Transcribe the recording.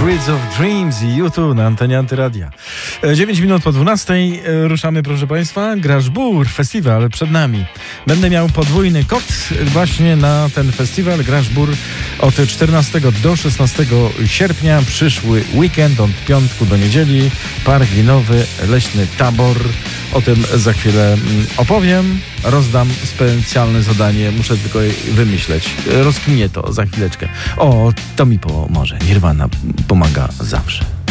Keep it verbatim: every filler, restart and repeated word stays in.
Streets of Dreams i YouTube na antenie Antyradia. dziewięć minut po dwunastej ruszamy, proszę Państwa. Graszbur Festiwal przed nami. Będę miał podwójny kod właśnie na ten festiwal. Graszbur od czternastego do szesnastego sierpnia. Przyszły weekend od piątku do niedzieli. Park linowy, leśny tabor. O tym za chwilę opowiem. Rozdam specjalne zadanie. Muszę tylko wymyśleć. Rozkminię to za chwileczkę. O, to mi pomoże. Nirvana pomaga zawsze.